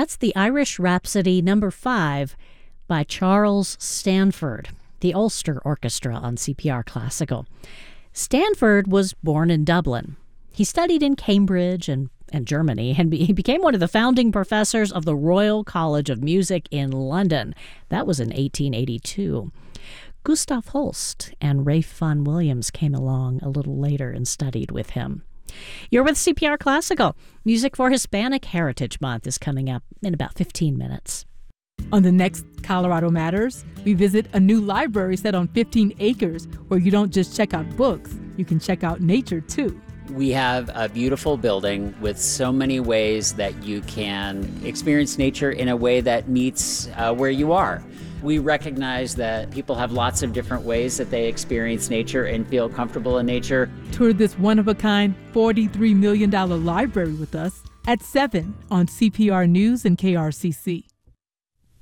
That's the Irish Rhapsody number 5 by Charles Stanford, the Ulster Orchestra on CPR Classical. Stanford was born in Dublin. He studied in Cambridge and Germany, and he became one of the founding professors of the Royal College of Music in London. That was in 1882. Gustav Holst and Ralph Vaughan Williams came along a little later and studied with him. You're with CPR Classical. Music for Hispanic Heritage Month is coming up in about 15 minutes. On the next Colorado Matters, we visit a new library set on 15 acres where you don't just check out books, you can check out nature too. We have a beautiful building with so many ways that you can experience nature in a way that meets where you are. We recognize that people have lots of different ways that they experience nature and feel comfortable in nature. Tour this one-of-a-kind $43 million library with us at 7 on CPR News and KRCC.